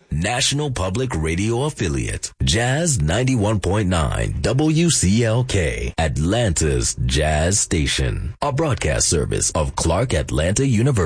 National Public Radio affiliate, Jazz 91.9 WCLK, Atlanta's Jazz Station. A broadcast service of Clark Atlanta University.